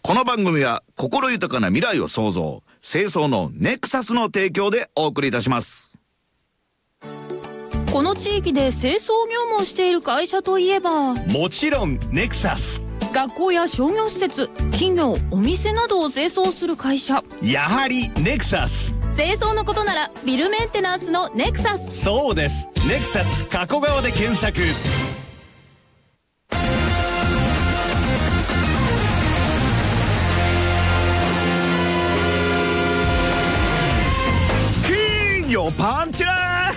この番組は心豊かな未来を創造、清掃のネクサスの提供でお送りいたします。 この地域で清掃業務をしている会社といえば、 もちろんネクサス。 学校や商業施設、企業、お店などを清掃する会社、 やはりネクサス。 清掃のことならビルメンテナンスのネクサス。 そうです、ネクサス加古川で検索。 金魚パンチラ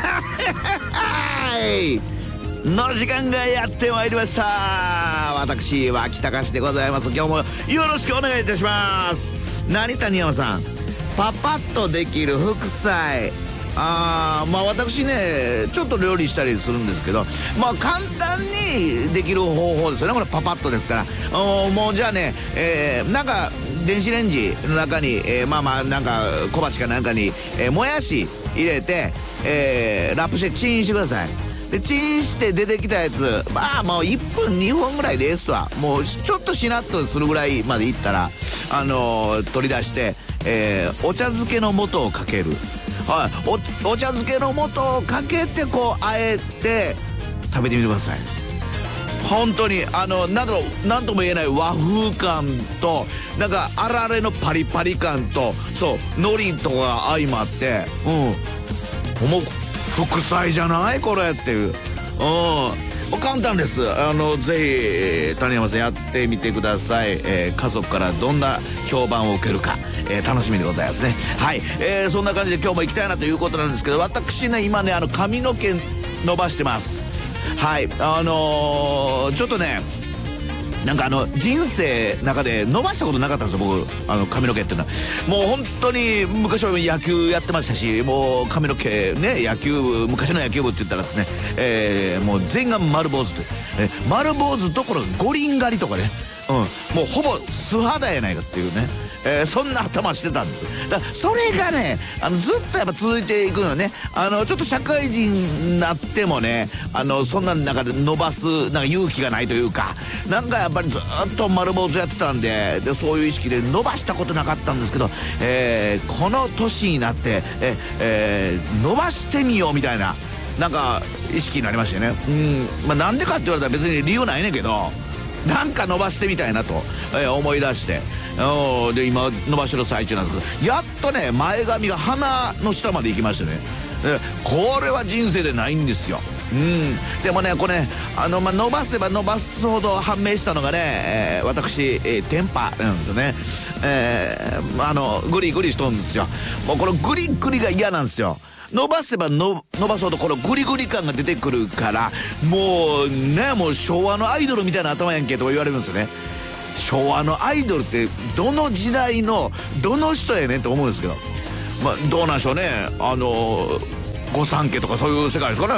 ーの時間がやってまいりました。私脇隆でございます。今日もよろしくお願いいたします。何谷山さん、パパッとできる副菜、私ねちょっと料理したりするんですけど、簡単にできる方法ですよね、これパパッとですから。もうじゃあね、なんか電子レンジの中に、なんか小鉢かなんかに、もやし入れて、ラップしてチンしてください。でチンして出てきたやつ、もう1分2分ぐらいでええっすわ。もうちょっとしなっとするぐらいまでいったら、取り出して、お茶漬けの素をかける。はい、お茶漬けの素をかけてこうあえて食べてみてください。本当になんとも言えない和風感と、なんかあられのパリパリ感と、そう海苔とかが相まって、もう副菜じゃないこれっていう。簡単です。ぜひ谷山さんやってみてください。家族からどんな評判を受けるか、楽しみでございますね。はい、そんな感じで今日も行きたいなということなんですけど、私ね今ね髪の毛伸ばしてます。はい、ちょっとねなんか人生の中で伸ばしたことなかったんですよ、僕。髪の毛っていうのはもう本当に昔は野球やってましたし、もう髪の毛ね、昔の野球部って言ったらですね、もう全員が丸坊主と、丸坊主どころか五輪狩りとかね、もうほぼ素肌やないかっていうね、そんな頭してたんです。だからそれがねずっとやっぱ続いていくのね。ちょっと社会人になってもね、そんな中で伸ばすなんか勇気がないというか、なんかやっぱりずっと丸坊主やってたんで、そういう意識で伸ばしたことなかったんですけど、この年になって、伸ばしてみようみたいななんか意識になりましてね。なんでかって言われたら別に理由ないねんけど、なんか伸ばしてみたいなと、思い出して、で今伸ばしてる最中なんですけど、やっとね前髪が鼻の下まで行きましてね、これは人生でないんですよ。でもねこれ伸ばせば伸ばすほど判明したのがね、私、テンパなんですよね。グリグリしとるんですよ。もうこのグリグリが嫌なんですよ。伸ばせば伸ばそうとこのグリグリ感が出てくるから、もう昭和のアイドルみたいな頭やんけとか言われるんですよね。昭和のアイドルってどの時代のどの人やねんと思うんですけど、どうなんでしょうね。御三家とかそういう世界ですかね。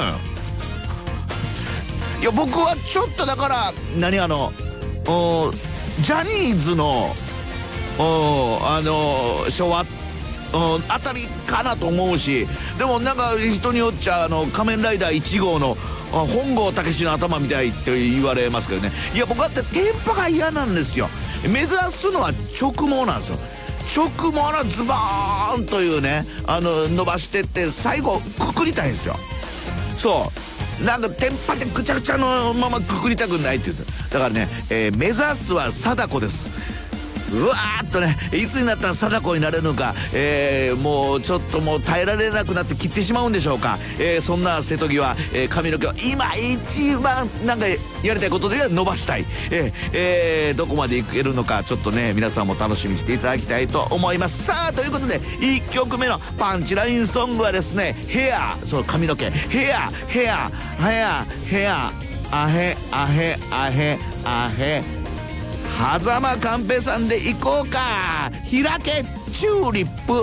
いや僕はちょっとだからジャニーズの昭和あたりかなと思うし、でもなんか人によっちゃ仮面ライダー1号の本郷猛の頭みたいって言われますけどね。いや僕だってテンパが嫌なんですよ。目指すのは直毛なんですよ。直毛のズバーンというね伸ばしてって最後くくりたいんですよ。そうなんかテンパってぐちゃぐちゃのままくくりたくないって言うだからね、目指すは貞子です。うわーっとね、いつになったら貞子になれるのか、もうちょっともう耐えられなくなって切ってしまうんでしょうか。そんな瀬戸際、髪の毛を今一番なんかやりたいことでは伸ばしたい、どこまでいけるのかちょっとね皆さんも楽しみにしていただきたいと思います。さあということで1曲目のパンチラインソングはですね、ヘア、その髪の毛、ヘアアヘアヘアヘアヘ、狭間寛平さんで行こうか。開けチューリップ。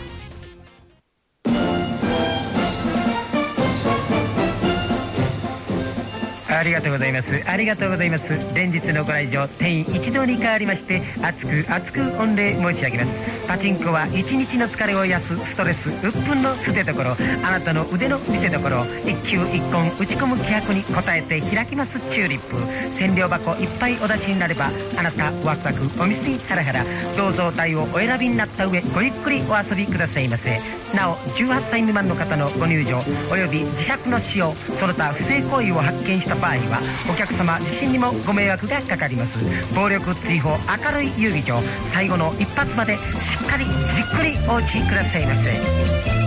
ありがとうございます。ありがとうございます。連日のご来場定員一同に変わりまして厚く御礼申し上げます。 パチンコは一日の疲れを癒すストレス鬱憤の捨て所、あなたの腕の見せ所、一球一本打ち込む気迫に応えて開きますチューリップ。千両箱いっぱいお出しになれば、あなたワクワクお店にハラハラ。どうぞ台をお選びになった上、ごゆっくりお遊びくださいませ。なお18歳未満の方のご入場および自作の使用その他不正行為を発見した場合は、お客様自身にもご迷惑がかかります。暴力追放明るい遊技場、最後の一発までしっかりじっくりお打ちくださいませ。